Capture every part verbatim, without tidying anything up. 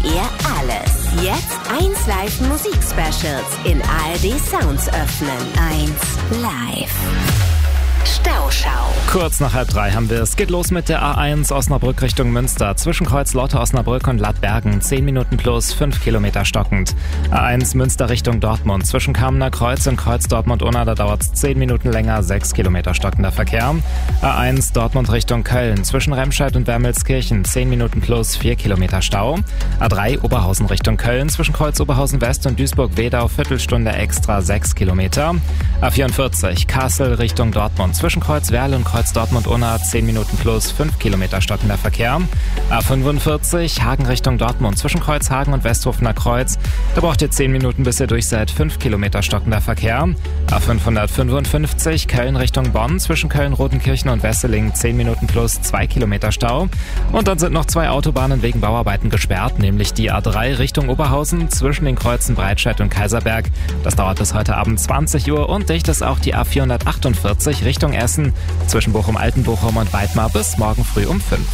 ihr alles. Jetzt eins Live Musik-Specials in A R D Sounds öffnen. eins Live. Stauschau. Kurz nach halb drei haben wir es. Geht los mit der A eins Osnabrück Richtung Münster. Zwischen Kreuz Lotte Osnabrück und Lattbergen. zehn Minuten plus, fünf Kilometer stockend. A eins Münster Richtung Dortmund. Zwischen Kamener Kreuz und Kreuz Dortmund-Unna, da dauert es zehn Minuten länger, sechs Kilometer stockender Verkehr. A eins Dortmund Richtung Köln. Zwischen Remscheid und Wermelskirchen. zehn Minuten plus, vier Kilometer Stau. A drei Oberhausen Richtung Köln. Zwischen Kreuz Oberhausen West und Duisburg-Wedau. Viertelstunde extra, sechs Kilometer. A vierundvierzig Kassel Richtung Dortmund. Zwischen Kreuz Werl und Kreuz Dortmund-Unna zehn Minuten plus, fünf Kilometer stockender Verkehr. A fünfundvierzig Hagen Richtung Dortmund. Zwischen Kreuz Hagen und Westhofener Kreuz. Da braucht ihr zehn Minuten, bis ihr durch seid. fünf Kilometer stockender Verkehr. A fünfhundertfünfundfünfzig Köln Richtung Bonn. Zwischen Köln-Rodenkirchen und Wesseling zehn Minuten plus, zwei Kilometer Stau. Und dann sind noch zwei Autobahnen wegen Bauarbeiten gesperrt, nämlich die A drei Richtung Oberhausen zwischen den Kreuzen Breitscheid und Kaiserberg. Das dauert bis heute Abend zwanzig Uhr und dicht ist auch die A vierhundertachtundvierzig Richtung Essen zwischen Bochum-Altenbochum und Weidmar bis morgen früh um fünf.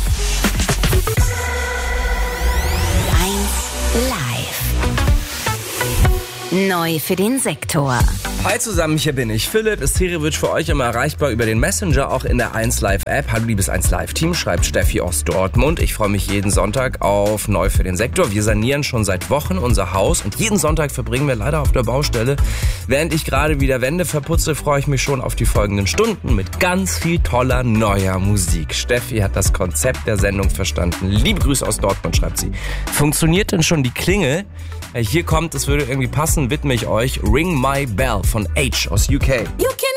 eins Live. Neu für den Sektor. Hi zusammen, hier bin ich. Philipp ist Serewitsch für euch immer erreichbar über den Messenger, auch in der eins Live App. Hallo liebes eins Live Team, schreibt Steffi aus Dortmund. Ich freue mich jeden Sonntag auf Neu für den Sektor. Wir sanieren schon seit Wochen unser Haus und jeden Sonntag verbringen wir leider auf der Baustelle. Während ich gerade wieder Wände verputze, freue ich mich schon auf die folgenden Stunden mit ganz viel toller neuer Musik. Steffi hat das Konzept der Sendung verstanden. Liebe Grüße aus Dortmund, schreibt sie. Funktioniert denn schon die Klingel? Hier kommt, es würde irgendwie passen, widme ich euch Ring My Bell von H aus U K. U K!